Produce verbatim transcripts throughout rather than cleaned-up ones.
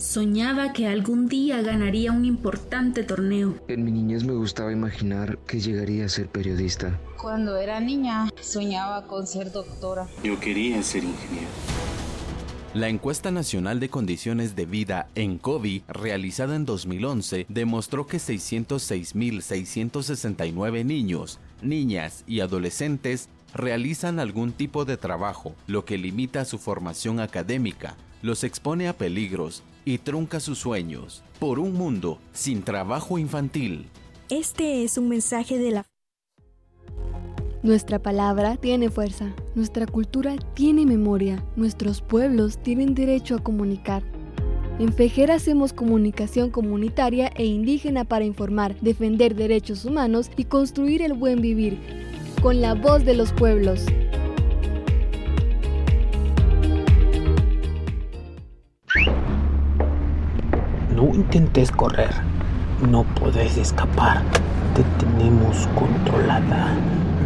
Soñaba que algún día ganaría un importante torneo. En mi niñez me gustaba imaginar que llegaría a ser periodista. Cuando era niña, soñaba con ser doctora. Yo quería ser ingeniero. La encuesta nacional de condiciones de vida en COVID, realizada en dos mil once, demostró que seiscientos seis mil seiscientos sesenta y nueve niños, niñas y adolescentes realizan algún tipo de trabajo, lo que limita su formación académica, los expone a peligros y trunca sus sueños por un mundo sin trabajo infantil. Este es un mensaje de la... Nuestra palabra tiene fuerza, nuestra cultura tiene memoria, nuestros pueblos tienen derecho a comunicar. En FEJER hacemos comunicación comunitaria e indígena para informar, defender derechos humanos y construir el buen vivir, con la voz de los pueblos. No intentes correr, no puedes escapar, te tenemos controlada.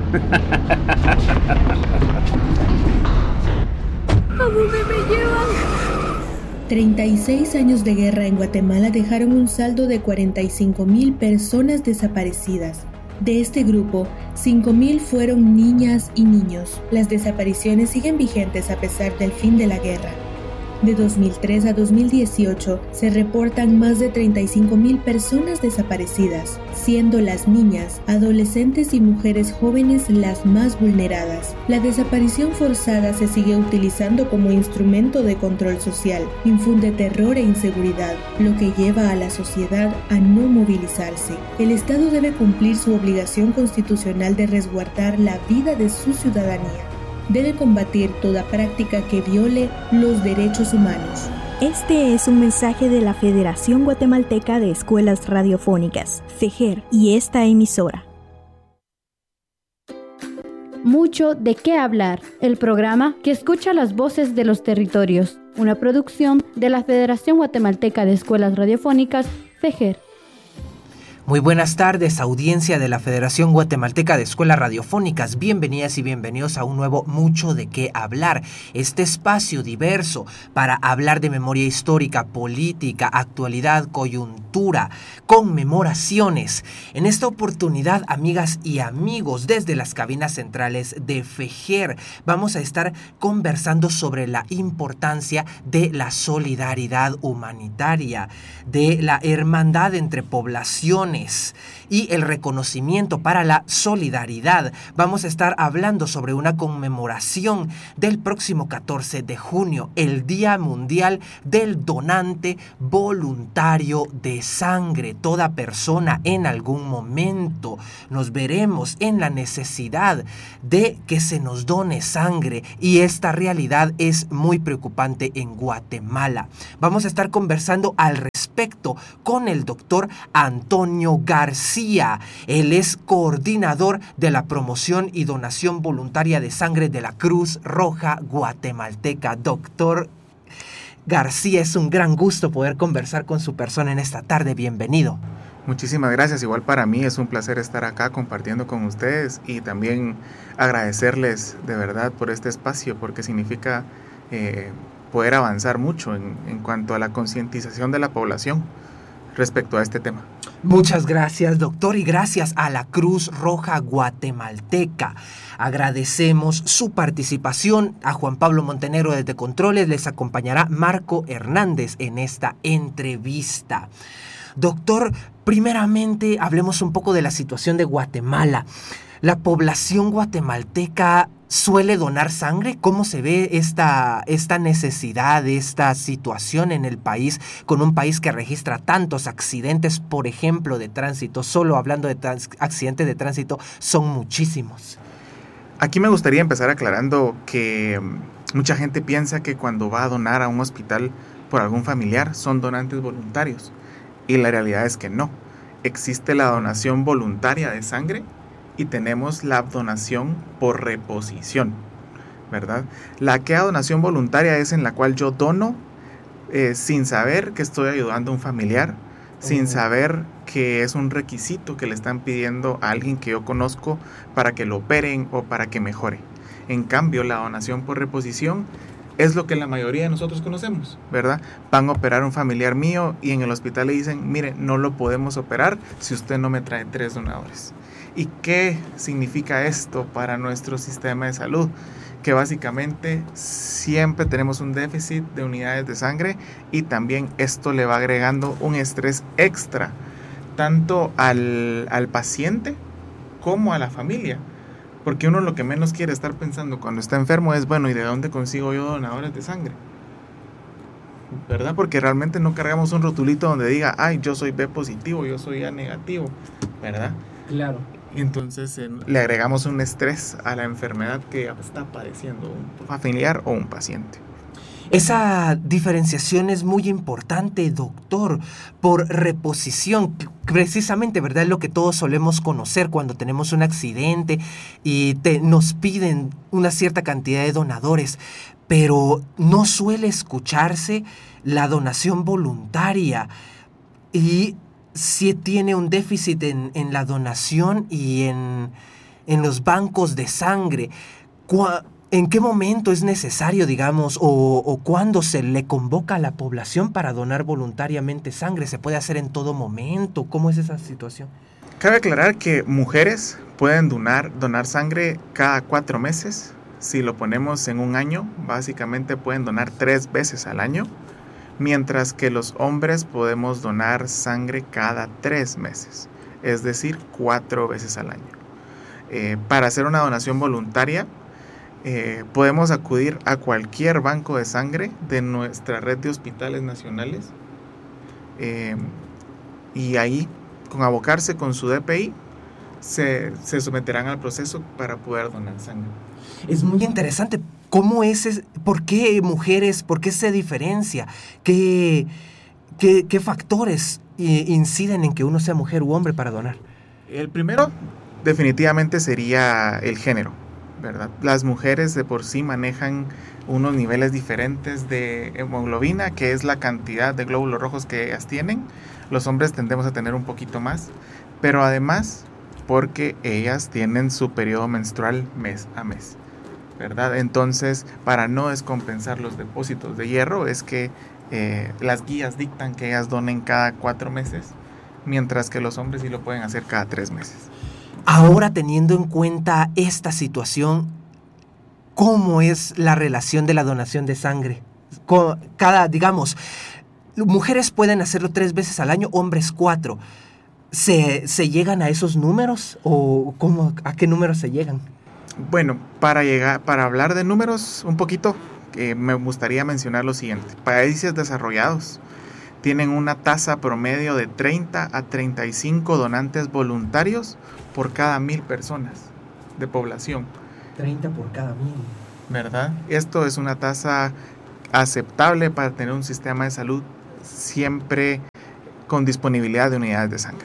¿A dónde me llevan? treinta y seis años de guerra en Guatemala dejaron un saldo de cuarenta y cinco mil personas desaparecidas. De este grupo, cinco mil fueron niñas y niños. Las desapariciones siguen vigentes a pesar del fin de la guerra. De dos mil tres a dos mil dieciocho se reportan más de treinta y cinco mil personas desaparecidas, siendo las niñas, adolescentes y mujeres jóvenes las más vulneradas. La desaparición forzada se sigue utilizando como instrumento de control social, infunde terror e inseguridad, lo que lleva a la sociedad a no movilizarse. El Estado debe cumplir su obligación constitucional de resguardar la vida de su ciudadanía. Debe combatir toda práctica que viole los derechos humanos. Este es un mensaje de la Federación Guatemalteca de Escuelas Radiofónicas, FEJER, y esta emisora. Mucho de qué hablar, el programa que escucha las voces de los territorios, una producción de la Federación Guatemalteca de Escuelas Radiofónicas, FEJER. Muy buenas tardes, audiencia de la Federación Guatemalteca de Escuelas Radiofónicas. Bienvenidas y bienvenidos a un nuevo Mucho de qué hablar. Este espacio diverso para hablar de memoria histórica, política, actualidad, coyuntura, conmemoraciones. En esta oportunidad, amigas y amigos, desde las cabinas centrales de FEJER, vamos a estar conversando sobre la importancia de la solidaridad humanitaria, de la hermandad entre poblaciones y el reconocimiento para la solidaridad. Vamos a estar hablando sobre una conmemoración del próximo catorce de junio, el Día Mundial del Donante Voluntario de Sangre. Toda persona en algún momento nos veremos en la necesidad de que se nos done sangre, y esta realidad es muy preocupante en Guatemala. Vamos a estar conversando al respecto con el doctor Antonio García. Él es coordinador de la promoción y donación voluntaria de sangre de la Cruz Roja Guatemalteca. Doctor García, es un gran gusto poder conversar con su persona en esta tarde. Bienvenido. Muchísimas gracias. Igual para mí es un placer estar acá compartiendo con ustedes y también agradecerles de verdad por este espacio, porque significa eh, poder avanzar mucho en, en cuanto a la concientización de la población respecto a este tema. Muchas gracias, doctor, y gracias a la Cruz Roja Guatemalteca. Agradecemos su participación. A Juan Pablo Montenegro desde Controles les acompañará Marco Hernández en esta entrevista. Doctor, primeramente hablemos un poco de la situación de Guatemala. ¿La población guatemalteca suele donar sangre? ¿Cómo se ve esta, esta necesidad, esta situación en el país, con un país que registra tantos accidentes, por ejemplo, de tránsito? Solo hablando de trans, accidentes de tránsito, son muchísimos. Aquí me gustaría empezar aclarando que mucha gente piensa que cuando va a donar a un hospital por algún familiar son donantes voluntarios, y la realidad es que no. Existe la donación voluntaria de sangre y tenemos la donación por reposición, ¿verdad? La que a donación voluntaria es en la cual yo dono eh, sin saber que estoy ayudando a un familiar, uh-huh. sin saber que es un requisito que le están pidiendo a alguien que yo conozco para que lo operen o para que mejore. En cambio, la donación por reposición es lo que la mayoría de nosotros conocemos, ¿verdad? Van a operar a un familiar mío y en el hospital le dicen, mire, no lo podemos operar si usted no me trae tres donadores. ¿Y qué significa esto para nuestro sistema de salud? Que básicamente siempre tenemos un déficit de unidades de sangre y también esto le va agregando un estrés extra, tanto al, al paciente como a la familia. Porque uno lo que menos quiere estar pensando cuando está enfermo es, bueno, ¿y de dónde consigo yo donadores de sangre? ¿Verdad? Porque realmente no cargamos un rotulito donde diga, ay, yo soy B positivo, yo soy A negativo, ¿verdad? Claro. Y entonces eh, le agregamos un estrés a la enfermedad que está padeciendo un familiar o un paciente. Esa diferenciación es muy importante, doctor, por reposición, precisamente, ¿verdad? Es lo que todos solemos conocer cuando tenemos un accidente y te, nos piden una cierta cantidad de donadores, pero no suele escucharse la donación voluntaria y sí tiene un déficit en, en la donación y en, en los bancos de sangre. ¿Cuál ¿En qué momento es necesario, digamos, o, o cuándo se le convoca a la población para donar voluntariamente sangre? ¿Se puede hacer en todo momento? ¿Cómo es esa situación? Cabe aclarar que mujeres pueden donar, donar sangre cada cuatro meses. Si lo ponemos en un año, básicamente pueden donar tres veces al año, mientras que los hombres podemos donar sangre cada tres meses, es decir, cuatro veces al año. Eh, para hacer una donación voluntaria, Eh, podemos acudir a cualquier banco de sangre de nuestra red de hospitales nacionales eh, y ahí, con abocarse con su D P I, se, se someterán al proceso para poder donar sangre. Es muy interesante. ¿Cómo es? es ¿Por qué mujeres? ¿Por qué se diferencia? ¿Qué, qué, qué factores eh, inciden en que uno sea mujer u hombre para donar? El primero definitivamente sería el género, ¿verdad? Las mujeres de por sí manejan unos niveles diferentes de hemoglobina, que es la cantidad de glóbulos rojos que ellas tienen. Los hombres tendemos a tener un poquito más, pero además porque ellas tienen su periodo menstrual mes a mes, ¿verdad? Entonces, para no descompensar los depósitos de hierro, es que eh, las guías dictan que ellas donen cada cuatro meses, mientras que los hombres sí lo pueden hacer cada tres meses. Ahora, teniendo en cuenta esta situación, ¿cómo es la relación de la donación de sangre? Cada, digamos, mujeres pueden hacerlo tres veces al año, hombres cuatro. ¿Se, se llegan a esos números o cómo, a qué números se llegan? Bueno, para llegar, para hablar de números un poquito, eh, me gustaría mencionar lo siguiente. Países desarrollados tienen una tasa promedio de treinta a treinta y cinco donantes voluntarios por cada mil personas de población. treinta por cada mil. ¿Verdad? Esto es una tasa aceptable para tener un sistema de salud siempre con disponibilidad de unidades de sangre.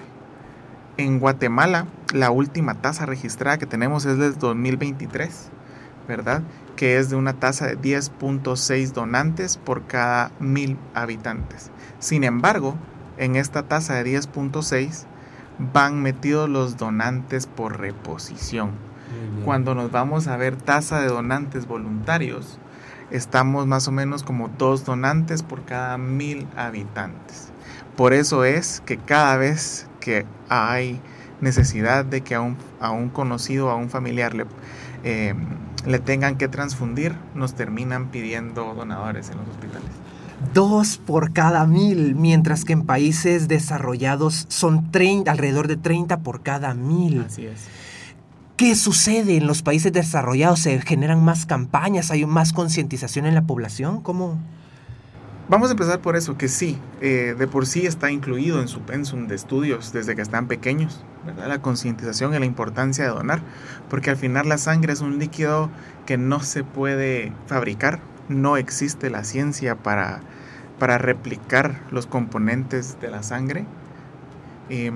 En Guatemala, la última tasa registrada que tenemos es del dos mil veintitrés, ¿verdad? Que es de una tasa de diez punto seis donantes por cada mil habitantes. Sin embargo, en esta tasa de diez punto seis van metidos los donantes por reposición. Cuando nos vamos a ver tasa de donantes voluntarios, estamos más o menos como dos donantes por cada mil habitantes. Por eso es que cada vez que hay necesidad de que a un, a un conocido o a un familiar le, eh, le tengan que transfundir, nos terminan pidiendo donadores en los hospitales. Dos por cada mil, mientras que en países desarrollados son treinta, alrededor de treinta por cada mil. Así es. ¿Qué sucede en los países desarrollados? ¿Se generan más campañas? ¿Hay más concientización en la población? ¿Cómo? Vamos a empezar por eso, que sí, eh, de por sí está incluido en su pensum de estudios desde que están pequeños, ¿verdad? La concientización y la importancia de donar, porque al final la sangre es un líquido que no se puede fabricar. No existe la ciencia para, para replicar los componentes de la sangre. Eh,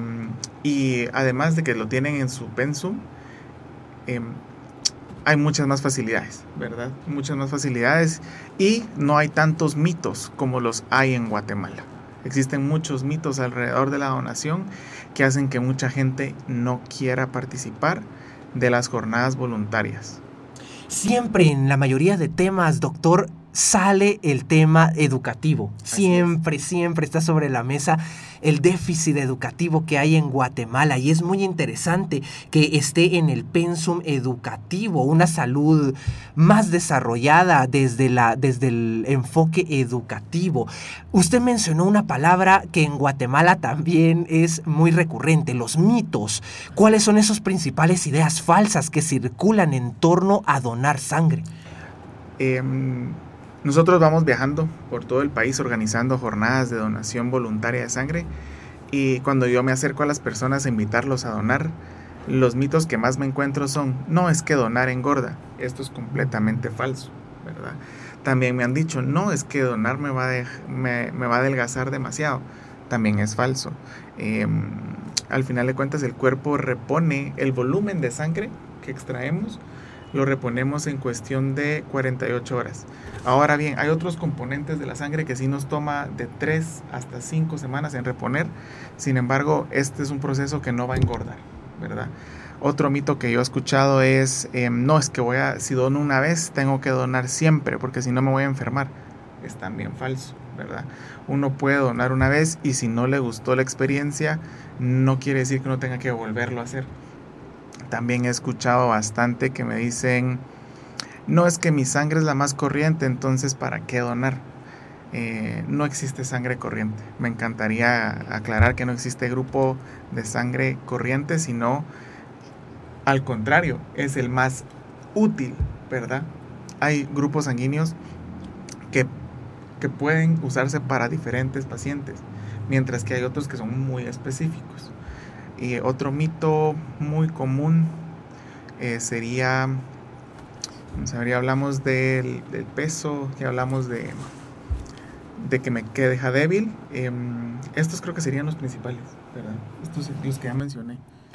y además de que lo tienen en su pensum, eh, hay muchas más facilidades, ¿verdad? Muchas más facilidades y no hay tantos mitos como los hay en Guatemala. Existen muchos mitos alrededor de la donación que hacen que mucha gente no quiera participar de las jornadas voluntarias. Siempre en la mayoría de temas, doctor, sale el tema educativo. Siempre, siempre está sobre la mesa el déficit educativo que hay en Guatemala, y es muy interesante que esté en el pensum educativo una salud más desarrollada desde, la, desde el enfoque educativo. Usted mencionó una palabra que en Guatemala también es muy recurrente, los mitos. ¿Cuáles son esas principales ideas falsas que circulan en torno a donar sangre? Eh, nosotros vamos viajando por todo el país organizando jornadas de donación voluntaria de sangre, y cuando yo me acerco a las personas a invitarlos a donar, los mitos que más me encuentro son: no, es que donar engorda. Esto es completamente falso, ¿verdad? También me han dicho: no, es que donar me va a, de, me, me va a adelgazar demasiado. También es falso. Eh, al final de cuentas, el cuerpo repone el volumen de sangre que extraemos, lo reponemos en cuestión de cuarenta y ocho horas. Ahora bien, hay otros componentes de la sangre que sí nos toma de tres hasta cinco semanas en reponer. Sin embargo, este es un proceso que no va a engordar, ¿verdad? Otro mito que yo he escuchado es, eh, no, es que voy a, si dono una vez, tengo que donar siempre, porque si no me voy a enfermar. Es también falso, ¿verdad? Uno puede donar una vez, y si no le gustó la experiencia, no quiere decir que no tenga que volverlo a hacer. También he escuchado bastante que me dicen: no, es que mi sangre es la más corriente, entonces ¿para qué donar? Eh, no existe sangre corriente. Me encantaría aclarar que no existe grupo de sangre corriente, sino al contrario, es el más útil, ¿verdad? Hay grupos sanguíneos que, que pueden usarse para diferentes pacientes, mientras que hay otros que son muy específicos. Y otro mito muy común eh, sería, vamos a ver, ya hablamos del, del peso, ya hablamos de, de que me que deja débil. Eh, estos creo que serían los principales, ¿verdad? Estos los que ya mencioné.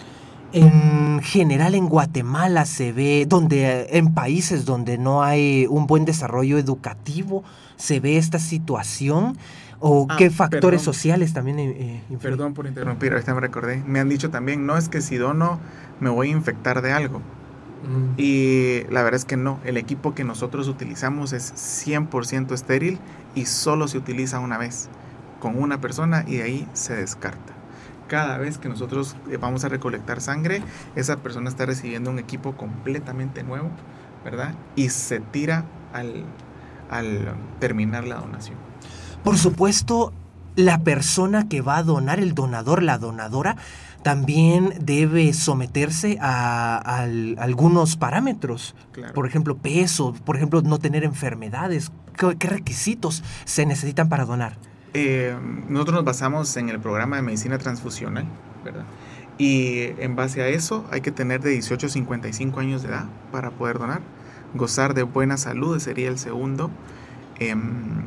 En general en Guatemala se ve, donde en países donde no hay un buen desarrollo educativo, se ve esta situación. ¿O ah, qué factores perdón, sociales también eh, influyen? Perdón por interrumpir, ahorita me recordé. Me han dicho también: no, es que si dono me voy a infectar de algo. Mm. Y la verdad es que no. El equipo que nosotros utilizamos es cien por ciento estéril y solo se utiliza una vez con una persona, y de ahí se descarta. Cada vez que nosotros vamos a recolectar sangre, esa persona está recibiendo un equipo completamente nuevo, ¿verdad? Y se tira al, al terminar la donación. Por supuesto, la persona que va a donar, el donador, la donadora, también debe someterse a, a, a algunos parámetros. Claro. Por ejemplo, peso, por ejemplo, no tener enfermedades. ¿Qué, qué requisitos se necesitan para donar? Eh, nosotros nos basamos en el programa de medicina transfusional, ¿verdad? Y en base a eso hay que tener de dieciocho a cincuenta y cinco años de edad para poder donar. Gozar de buena salud sería el segundo. Eh,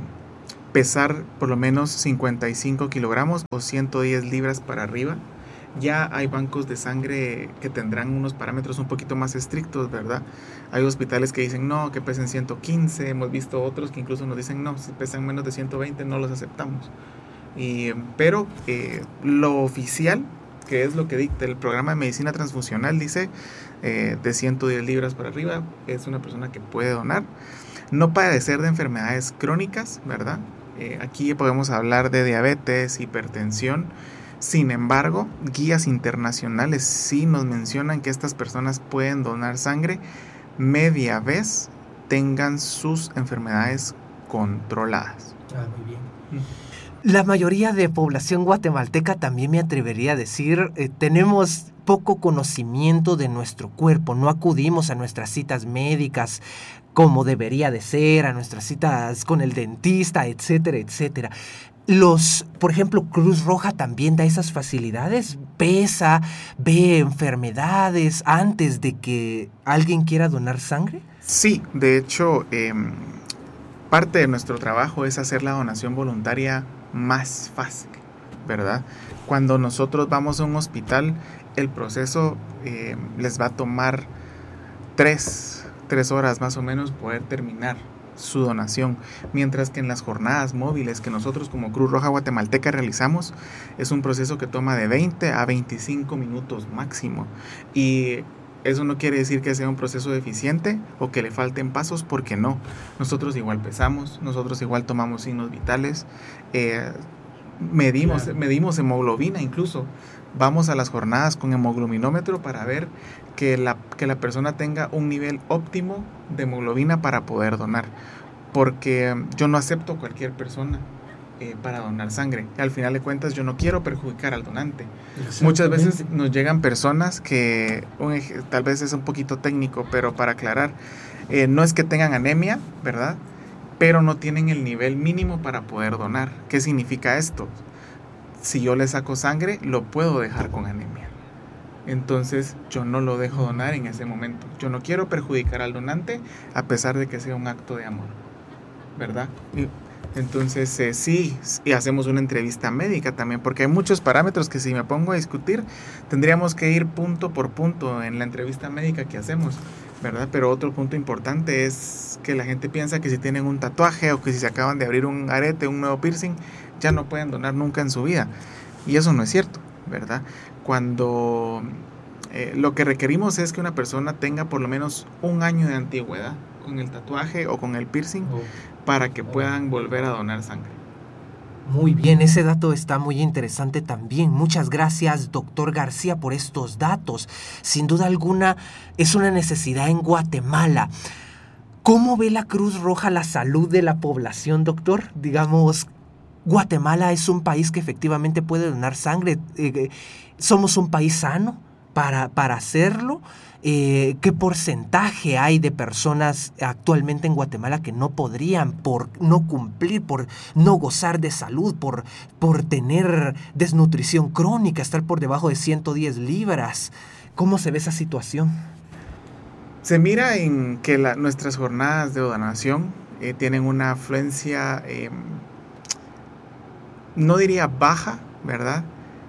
pesar por lo menos cincuenta y cinco kilogramos o ciento diez libras para arriba. Ya hay bancos de sangre que tendrán unos parámetros un poquito más estrictos, ¿verdad? Hay hospitales que dicen no, que pesen ciento quince. Hemos visto otros que incluso nos dicen no, si pesan menos de ciento veinte no los aceptamos. Y, pero eh, lo oficial, que es lo que dicta el programa de medicina transfusional, dice eh, de ciento diez libras para arriba es una persona que puede donar. No padecer de enfermedades crónicas, ¿verdad? Eh, aquí podemos hablar de diabetes, hipertensión. Sin embargo, guías internacionales sí nos mencionan que estas personas pueden donar sangre media vez tengan sus enfermedades controladas. Ah, muy bien. La mayoría de población guatemalteca, también me atrevería a decir, eh, tenemos poco conocimiento de nuestro cuerpo, no acudimos a nuestras citas médicas como debería de ser, a nuestras citas con el dentista, etcétera, etcétera. Los, por ejemplo, Cruz Roja también da esas facilidades, pesa, ve enfermedades antes de que alguien quiera donar sangre. Sí, de hecho, eh, parte de nuestro trabajo es hacer la donación voluntaria más fácil, ¿verdad? Cuando nosotros vamos a un hospital, el proceso eh, les va a tomar tres, tres horas más o menos poder terminar su donación, mientras que en las jornadas móviles que nosotros como Cruz Roja Guatemalteca realizamos, es un proceso que toma de veinte a veinticinco minutos máximo. Y Eso no quiere decir que sea un proceso deficiente o que le falten pasos, porque no. Nosotros igual pesamos, nosotros igual tomamos signos vitales, eh, medimos, claro. medimos hemoglobina incluso. Vamos a las jornadas con hemoglominómetro para ver que la, que la persona tenga un nivel óptimo de hemoglobina para poder donar. Porque yo no acepto cualquier persona eh, para donar sangre. Al final de cuentas yo no quiero perjudicar al donante. Muchas veces nos llegan personas que, un, tal vez es un poquito técnico, pero para aclarar, eh, no es que tengan anemia, ¿verdad? Pero no tienen el nivel mínimo para poder donar. ¿Qué significa esto? Si yo le saco sangre, lo puedo dejar con anemia. Entonces yo no lo dejo donar en ese momento. Yo no quiero perjudicar al donante a pesar de que sea un acto de amor, ¿verdad? Y entonces eh, sí, y hacemos una entrevista médica también, porque hay muchos parámetros que si me pongo a discutir, tendríamos que ir punto por punto en la entrevista médica que hacemos, ¿verdad? Pero otro punto importante es que la gente piensa que si tienen un tatuaje o que si se acaban de abrir un arete, un nuevo piercing, ya no pueden donar nunca en su vida. Y eso no es cierto, ¿verdad? Cuando eh, lo que requerimos es que una persona tenga por lo menos un año de antigüedad con el tatuaje o con el piercing oh. para que puedan volver a donar sangre. Muy bien, ese dato está muy interesante también. Muchas gracias, doctor García, por estos datos. Sin duda alguna, es una necesidad en Guatemala. ¿Cómo ve la Cruz Roja la salud de la población, doctor? Digamos, Guatemala es un país que efectivamente puede donar sangre. Eh, ¿Somos un país sano para, para hacerlo? Eh, ¿Qué porcentaje hay de personas actualmente en Guatemala que no podrían por no cumplir, por no gozar de salud, por, por tener desnutrición crónica, estar por debajo de ciento diez libras? ¿Cómo se ve esa situación? Se mira en que la, nuestras jornadas de donación eh, tienen una afluencia, eh, no diría baja, ¿verdad?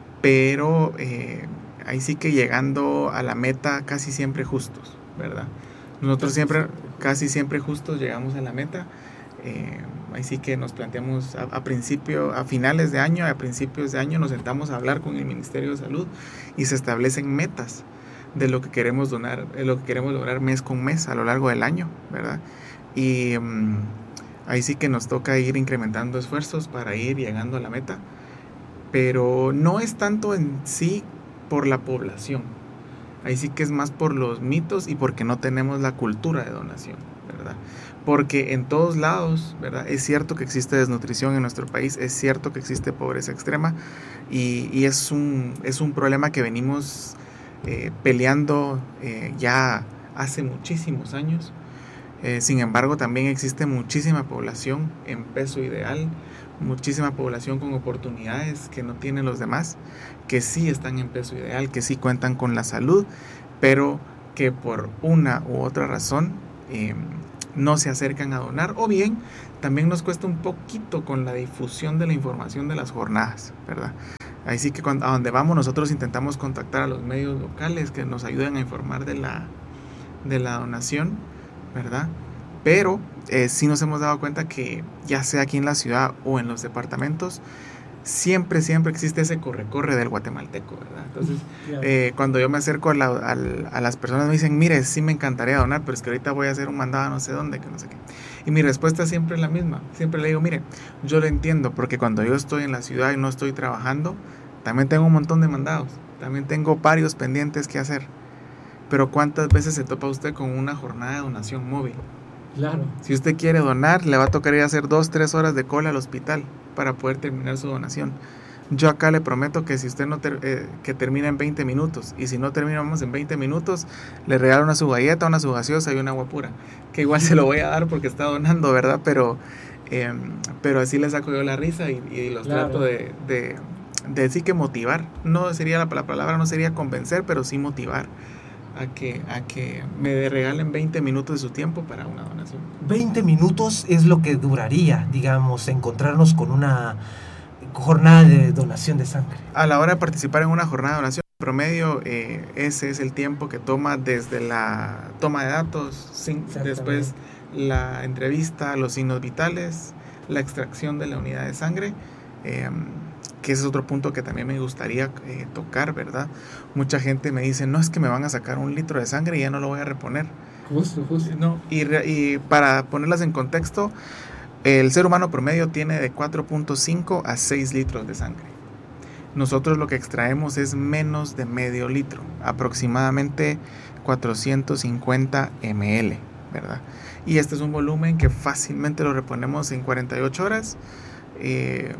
Pero eh, ahí sí que llegando a la meta casi siempre justos, ¿verdad? Nosotros siempre, casi siempre justos llegamos a la meta. Eh, ahí sí que nos planteamos a, a principio, a finales de año, a principios de año nos sentamos a hablar con el Ministerio de Salud y se establecen metas de lo que queremos donar, de lo que queremos lograr mes con mes a lo largo del año, ¿verdad? Y um, ahí sí que nos toca ir incrementando esfuerzos para ir llegando a la meta, pero no es tanto en sí por la población, ahí sí que es más por los mitos y porque no tenemos la cultura de donación, ¿verdad? Porque en todos lados, ¿verdad? Es cierto que existe desnutrición en nuestro país, es cierto que existe pobreza extrema y, y es un, es un problema que venimos eh, peleando eh, ya hace muchísimos años. Eh, sin embargo, también existe muchísima población en peso ideal, muchísima población con oportunidades que no tienen los demás, que sí están en peso ideal, que sí cuentan con la salud, pero que por una u otra razón eh, no se acercan a donar, o bien también nos cuesta un poquito con la difusión de la información de las jornadas, ¿verdad? Ahí sí que cuando, a donde vamos nosotros intentamos contactar a los medios locales que nos ayuden a informar de la, de la donación, ¿verdad? Pero eh, sí nos hemos dado cuenta que ya sea aquí en la ciudad o en los departamentos, siempre, siempre existe ese corre-corre del guatemalteco, ¿verdad? Entonces, eh, cuando yo me acerco a, la, a, a las personas me dicen, mire, sí me encantaría donar, pero es que ahorita voy a hacer un mandado a no sé dónde, que no sé qué. Y mi respuesta siempre es la misma, siempre le digo, mire, yo lo entiendo, porque cuando yo estoy en la ciudad y no estoy trabajando, también tengo un montón de mandados, también tengo varios pendientes que hacer. Pero ¿cuántas veces se topa usted con una jornada de donación móvil? Claro. Si usted quiere donar, le va a tocar ir a hacer dos, tres horas de cola al hospital para poder terminar su donación. Yo acá le prometo que si usted no ter, eh, que termina en veinte minutos, y si no terminamos en veinte minutos, le regalo una su galleta, una su gaseosa y una agua pura, que igual se lo voy a dar porque está donando, ¿verdad? Pero, eh, pero así le saco yo la risa y, y los claro. trato de, de, de sí que motivar. No sería la, la palabra, no sería convencer, pero sí motivar. A que, a que me regalen veinte minutos de su tiempo para una donación. veinte minutos es lo que duraría, digamos, encontrarnos con una jornada de donación de sangre. A la hora de participar en una jornada de donación, en promedio, eh, ese es el tiempo que toma desde la toma de datos, sin, después la entrevista, los signos vitales, la extracción de la unidad de sangre, eh, que ese es otro punto que también me gustaría eh, tocar, ¿verdad? Mucha gente me dice, no, es que me van a sacar un litro de sangre y ya no lo voy a reponer. Justo, justo. No, y, y para ponerlas en contexto, el ser humano promedio tiene de cuatro punto cinco a seis litros de sangre. Nosotros lo que extraemos es menos de medio litro, aproximadamente cuatrocientos cincuenta mililitros, ¿verdad? Y este es un volumen que fácilmente lo reponemos en cuarenta y ocho horas eh,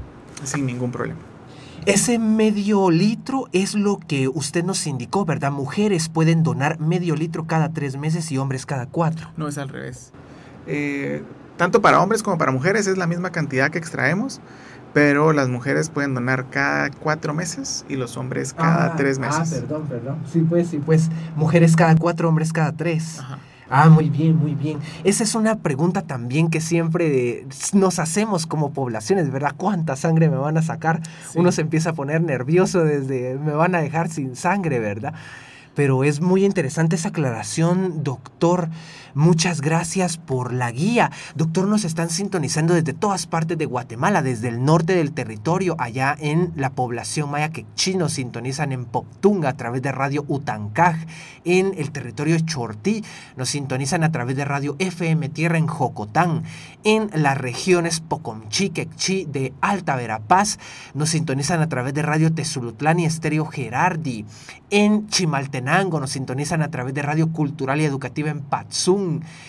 sin ningún problema. Ese medio litro es lo que usted nos indicó, ¿verdad? Mujeres pueden donar medio litro cada tres meses y hombres cada cuatro. No, es al revés. Eh, tanto para hombres como para mujeres es la misma cantidad que extraemos, pero las mujeres pueden donar cada cuatro meses y los hombres cada ah, tres meses. Ah, perdón, perdón. Sí, pues, sí, pues, mujeres cada cuatro, hombres cada tres. Ajá. Ah, muy bien, muy bien. Esa es una pregunta también que siempre nos hacemos como poblaciones, ¿verdad? ¿Cuánta sangre me van a sacar? Sí. Uno se empieza a poner nervioso desde me van a dejar sin sangre, ¿verdad? Pero es muy interesante esa aclaración, doctor. Muchas gracias por la guía. Doctor, nos están sintonizando desde todas partes de Guatemala, desde el norte del territorio, allá en la población maya quechí, nos sintonizan en Poptunga a través de Radio Utancaj, en el territorio de Chortí, nos sintonizan a través de Radio F M Tierra en Jocotán, en las regiones Pocomchí, Quechí de Alta Verapaz, nos sintonizan a través de Radio Tezulutlán y Estéreo Gerardi, en Chimaltenango nos sintonizan a través de Radio Cultural y Educativa en Patzún,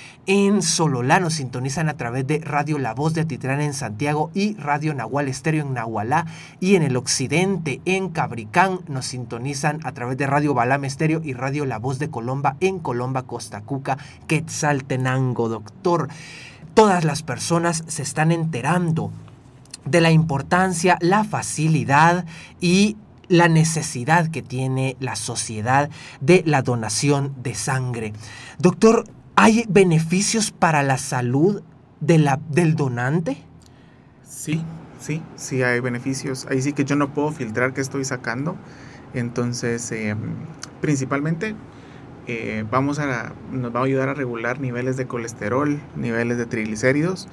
en Sololá nos sintonizan a través de Radio La Voz de Atitlán en Santiago y Radio Nahual Estéreo en Nahualá, y en el occidente, en Cabricán, nos sintonizan a través de Radio Balam Estéreo y Radio La Voz de Colomba en Colomba, Costa Cuca, Quetzaltenango. Doctor, todas las personas se están enterando de la importancia, la facilidad y la necesidad que tiene la sociedad de la donación de sangre. Doctor, ¿hay beneficios para la salud de la, del donante? Sí, sí, sí hay beneficios. Ahí sí que yo no puedo filtrar qué estoy sacando. Entonces, eh, principalmente eh, vamos a, nos va a ayudar a regular niveles de colesterol, niveles de triglicéridos.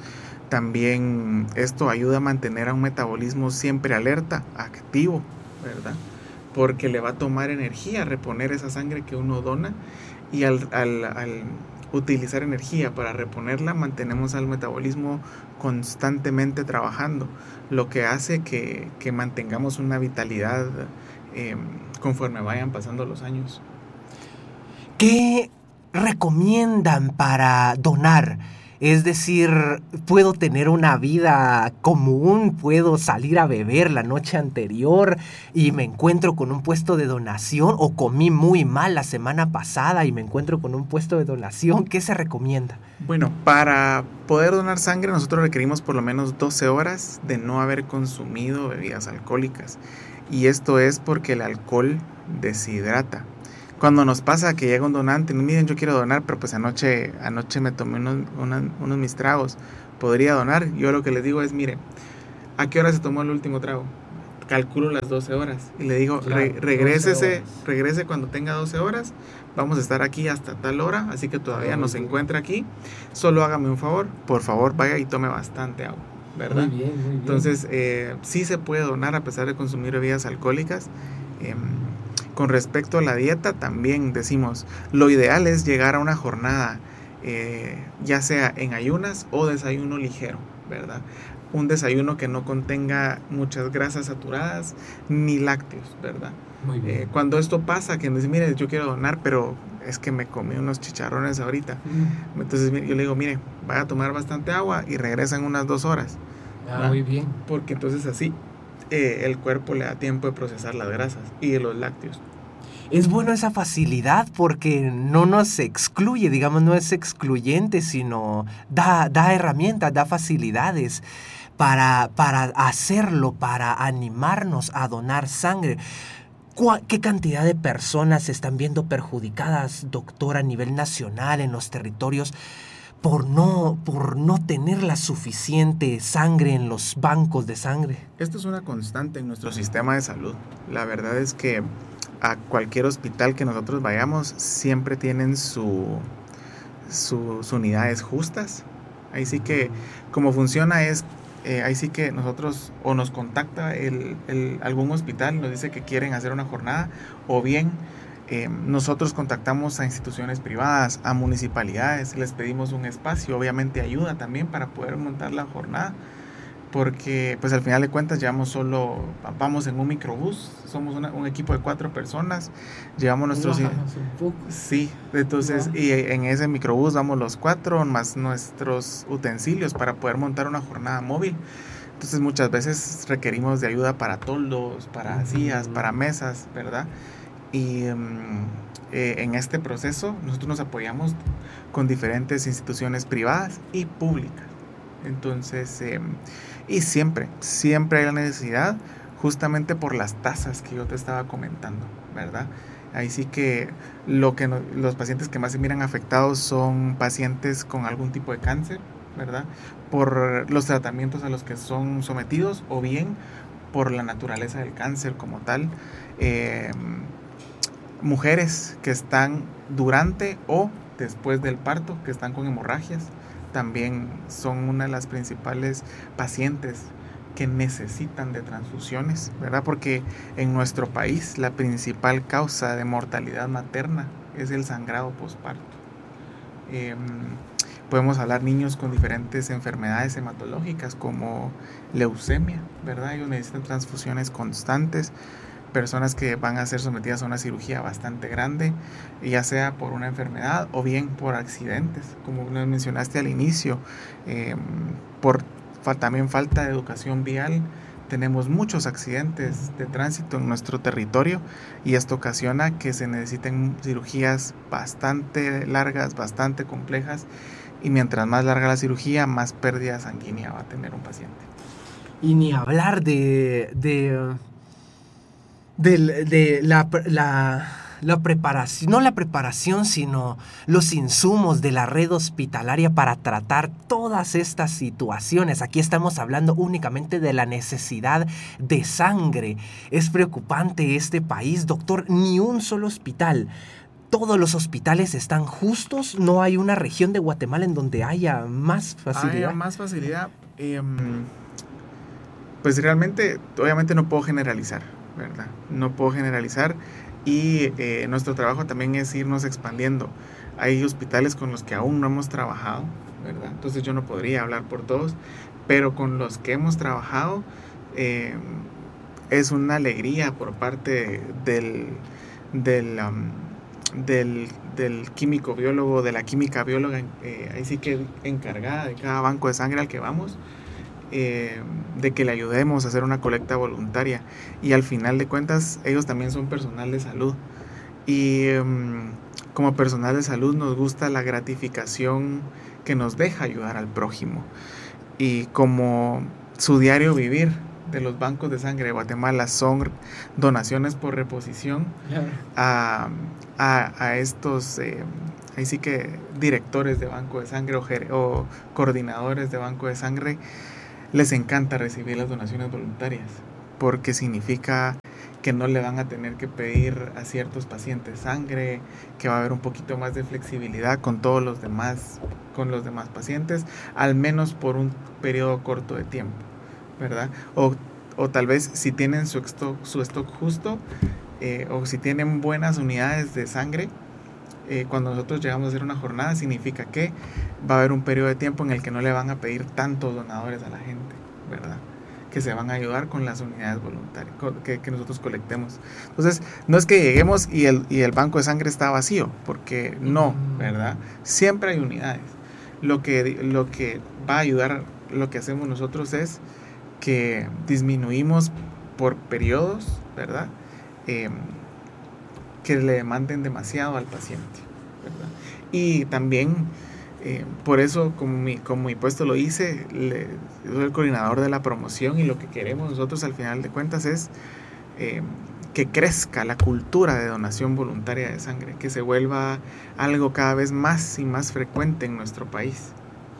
También esto ayuda a mantener a un metabolismo siempre alerta, activo, ¿verdad? Porque le va a tomar energía reponer esa sangre que uno dona, y al, al, al utilizar energía para reponerla mantenemos al metabolismo constantemente trabajando, lo que hace que, que mantengamos una vitalidad eh, conforme vayan pasando los años. ¿Qué recomiendan para donar? Es decir, puedo tener una vida común, puedo salir a beber la noche anterior y me encuentro con un puesto de donación, o comí muy mal la semana pasada y me encuentro con un puesto de donación. ¿Qué se recomienda? Bueno, para poder donar sangre nosotros requerimos por lo menos doce horas de no haber consumido bebidas alcohólicas, y esto es porque el alcohol deshidrata. Cuando nos pasa que llega un donante, miren, yo quiero donar, pero pues anoche, anoche me tomé unos, unos, unos mis tragos, ¿podría donar? Yo lo que les digo es, mire, ¿a qué hora se tomó el último trago? Calculo las doce horas y le digo, claro, re, regrésese, regrese cuando tenga doce horas, vamos a estar aquí hasta tal hora, así que todavía no se encuentra aquí, solo hágame un favor, por favor vaya y tome bastante agua, ¿verdad? Muy bien, muy bien. Entonces, eh, sí se puede donar a pesar de consumir bebidas alcohólicas. eh, Con respecto a la dieta, también decimos, lo ideal es llegar a una jornada, eh, ya sea en ayunas o desayuno ligero, ¿verdad? Un desayuno que no contenga muchas grasas saturadas ni lácteos, ¿verdad? Muy bien. Eh, cuando esto pasa, que me dice, mire, yo quiero donar, pero es que me comí unos chicharrones ahorita. Mm. Entonces yo le digo, mire, vaya a tomar bastante agua y regresa en unas dos horas. Ah, muy bien. Porque entonces así Eh, el cuerpo le da tiempo de procesar las grasas y los lácteos. Es bueno esa facilidad porque no nos excluye, digamos, no es excluyente, sino da, da herramientas, da facilidades para, para hacerlo, para animarnos a donar sangre. ¿Qué cantidad de personas se están viendo perjudicadas, doctor, a nivel nacional en los territorios por no, por no tener la suficiente sangre en los bancos de sangre? Esto es una constante en nuestro sistema de salud. La verdad es que a cualquier hospital que nosotros vayamos siempre tienen su, su, sus unidades justas. Ahí sí que como funciona es eh, ahí sí que nosotros o nos contacta el, el, algún hospital, nos dice que quieren hacer una jornada, o bien eh, nosotros contactamos a instituciones privadas, a municipalidades, les pedimos un espacio, obviamente ayuda también para poder montar la jornada, porque pues al final de cuentas llevamos solo, vamos en un microbús, somos una, un equipo de cuatro personas, llevamos nuestros... Un poco. Sí, entonces wow. Y en ese microbús vamos los cuatro, más nuestros utensilios para poder montar una jornada móvil. Entonces muchas veces requerimos de ayuda para toldos, para uh-huh. sillas, para mesas, ¿verdad? Y um, eh, en este proceso nosotros nos apoyamos con diferentes instituciones privadas y públicas. Entonces, eh, y siempre, siempre hay la necesidad, justamente por las tasas que yo te estaba comentando, ¿verdad? Ahí sí que, lo que no, los pacientes que más se miran afectados son pacientes con algún tipo de cáncer, ¿verdad? Por los tratamientos a los que son sometidos, o bien por la naturaleza del cáncer como tal. Eh, mujeres que están durante o después del parto, que están con hemorragias, también son una de las principales pacientes que necesitan de transfusiones, ¿verdad? Porque en nuestro país la principal causa de mortalidad materna es el sangrado posparto. Eh, podemos hablar niños con diferentes enfermedades hematológicas como leucemia, ¿verdad? Ellos necesitan transfusiones constantes. Personas que van a ser sometidas a una cirugía bastante grande, ya sea por una enfermedad o bien por accidentes, como nos mencionaste al inicio, eh, por fa- también falta de educación vial. Tenemos muchos accidentes de tránsito en nuestro territorio y esto ocasiona que se necesiten cirugías bastante largas, bastante complejas, y mientras más larga la cirugía, más pérdida sanguínea va a tener un paciente. Y ni hablar de... de... De, de la, la, la preparación, no la preparación, sino los insumos de la red hospitalaria para tratar todas estas situaciones. Aquí estamos hablando únicamente de la necesidad de sangre. Es preocupante este país, doctor, ni un solo hospital. Todos los hospitales están justos, no hay una región de Guatemala en donde haya más facilidad. Haya más facilidad. Eh, pues realmente, obviamente no puedo generalizar, ¿verdad? No puedo generalizar y eh, nuestro trabajo también es irnos expandiendo. Hay hospitales con los que aún no hemos trabajado, ¿verdad? Entonces yo no podría hablar por todos, pero con los que hemos trabajado eh, es una alegría por parte del, del, um, del, del químico biólogo, de la química bióloga, eh, ahí sí que encargada de cada banco de sangre al que vamos, Eh, de que le ayudemos a hacer una colecta voluntaria, y al final de cuentas ellos también son personal de salud y um, como personal de salud nos gusta la gratificación que nos deja ayudar al prójimo, y como su diario vivir de los bancos de sangre de Guatemala son donaciones por reposición a, a, a estos eh, ahí sí que directores de banco de sangre o, o coordinadores de banco de sangre, les encanta recibir las donaciones voluntarias, porque significa que no le van a tener que pedir a ciertos pacientes sangre, que va a haber un poquito más de flexibilidad con todos los demás, con los demás pacientes, al menos por un periodo corto de tiempo, ¿verdad? O, o tal vez si tienen su stock, su stock justo, eh, o si tienen buenas unidades de sangre, Eh, cuando nosotros llegamos a hacer una jornada, significa que va a haber un periodo de tiempo en el que no le van a pedir tantos donadores a la gente, ¿verdad? Que se van a ayudar con las unidades voluntarias que, que nosotros colectemos. Entonces, no es que lleguemos y el, y el banco de sangre está vacío, porque no, ¿verdad? Siempre hay unidades. Lo que, lo que va a ayudar, lo que hacemos nosotros es que disminuimos por periodos, ¿verdad? Eh, que le demanden demasiado al paciente, ¿verdad? Y también eh, por eso, como mi, como mi puesto lo hice, le, soy el coordinador de la promoción, y lo que queremos nosotros al final de cuentas es eh, que crezca la cultura de donación voluntaria de sangre, que se vuelva algo cada vez más y más frecuente en nuestro país.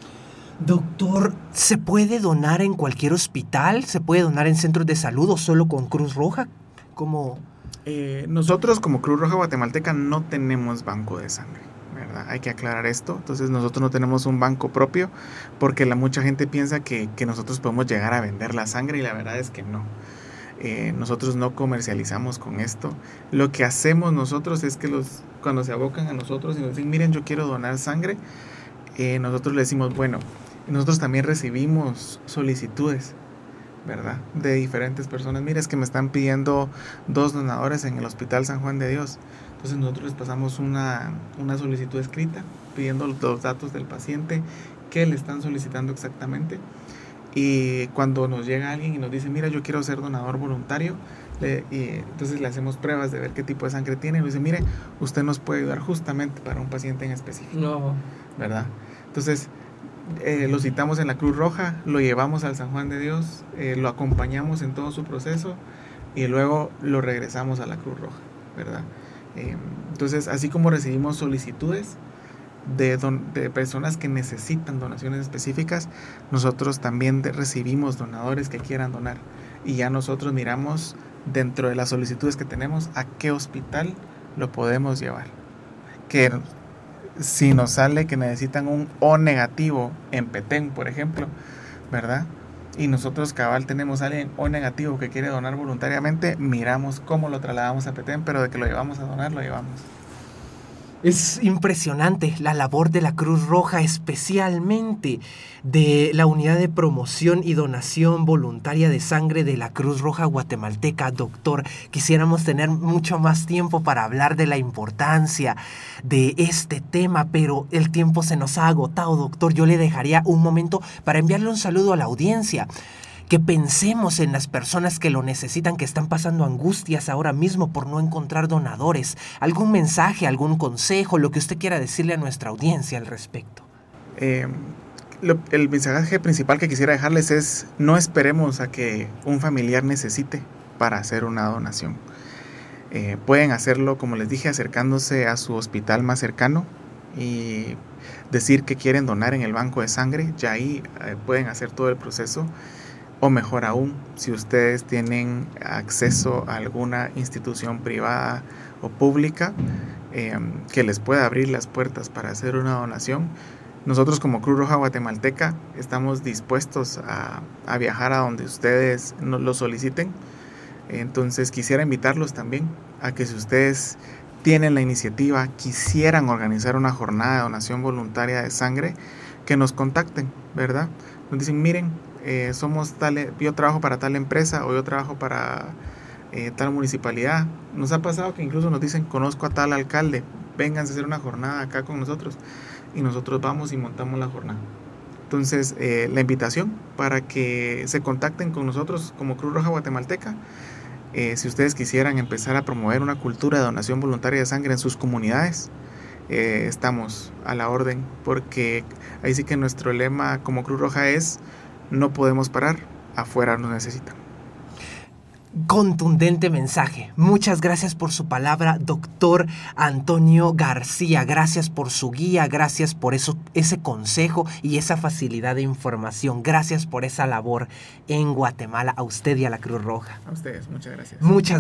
Doctor, ¿se puede donar en cualquier hospital? ¿Se puede donar en centros de salud o solo con Cruz Roja? ¿Cómo? Eh, nosotros como Cruz Roja Guatemalteca no tenemos banco de sangre, ¿verdad? ¿verdad? Hay que aclarar esto. Entonces nosotros no tenemos un banco propio porque la mucha gente piensa que, que nosotros podemos llegar a vender la sangre y la verdad es que no. Eh, nosotros no comercializamos con esto. Lo que hacemos nosotros es que los cuando se abocan a nosotros y nos dicen, miren, yo quiero donar sangre, eh, nosotros les decimos, bueno, nosotros también recibimos solicitudes, ¿verdad? De diferentes personas. Mira, es que me están pidiendo dos donadores en el Hospital San Juan de Dios. Entonces nosotros les pasamos una, una solicitud escrita pidiendo los datos del paciente, qué le están solicitando exactamente. Y cuando nos llega alguien y nos dice, mira, yo quiero ser donador voluntario, le, y entonces le hacemos pruebas de ver qué tipo de sangre tiene. Y nos dice, mire, usted nos puede ayudar justamente para un paciente en específico. No. ¿Verdad? Entonces, eh, lo citamos en la Cruz Roja, lo llevamos al San Juan de Dios, eh, lo acompañamos en todo su proceso y luego lo regresamos a la Cruz Roja, ¿verdad? Eh, entonces, así como recibimos solicitudes de, don, de personas que necesitan donaciones específicas, nosotros también de, recibimos donadores que quieran donar y ya nosotros miramos dentro de las solicitudes que tenemos a qué hospital lo podemos llevar. Que si nos sale que necesitan un O negativo en Petén, por ejemplo, ¿verdad? Y nosotros cabal tenemos a alguien O negativo que quiere donar voluntariamente, miramos cómo lo trasladamos a Petén, pero de que lo llevamos a donar, lo llevamos. Es impresionante la labor de la Cruz Roja, especialmente de la Unidad de Promoción y Donación Voluntaria de Sangre de la Cruz Roja Guatemalteca. Doctor, quisiéramos tener mucho más tiempo para hablar de la importancia de este tema, pero el tiempo se nos ha agotado, doctor. Yo le dejaría un momento para enviarle un saludo a la audiencia. Que pensemos en las personas que lo necesitan, que están pasando angustias ahora mismo por no encontrar donadores. ¿Algún mensaje, algún consejo, lo que usted quiera decirle a nuestra audiencia al respecto? Eh, lo, el mensaje principal que quisiera dejarles es: no esperemos a que un familiar necesite para hacer una donación. Eh, pueden hacerlo, como les dije, acercándose a su hospital más cercano y decir que quieren donar en el banco de sangre. Ya ahí eh, pueden hacer todo el proceso. O mejor aún, si ustedes tienen acceso a alguna institución privada o pública eh, que les pueda abrir las puertas para hacer una donación, nosotros como Cruz Roja Guatemalteca estamos dispuestos a, a viajar a donde ustedes nos lo soliciten. Entonces quisiera invitarlos también a que si ustedes tienen la iniciativa, quisieran organizar una jornada de donación voluntaria de sangre, que nos contacten, ¿verdad? Nos dicen, miren, Eh, somos tal, yo trabajo para tal empresa o yo trabajo para eh, tal municipalidad. Nos ha pasado que incluso nos dicen, conozco a tal alcalde, vénganse a hacer una jornada acá con nosotros, y nosotros vamos y montamos la jornada. Entonces eh, la invitación para que se contacten con nosotros como Cruz Roja Guatemalteca. Eh, si ustedes quisieran empezar a promover una cultura de donación voluntaria de sangre en sus comunidades, eh, estamos a la orden, porque ahí sí que nuestro lema como Cruz Roja es: no podemos parar, afuera nos necesitan. Contundente mensaje. Muchas gracias por su palabra, doctor Antonio García. Gracias por su guía, gracias por eso, ese consejo y esa facilidad de información. Gracias por esa labor en Guatemala, a usted y a la Cruz Roja. A ustedes, muchas gracias. Muchas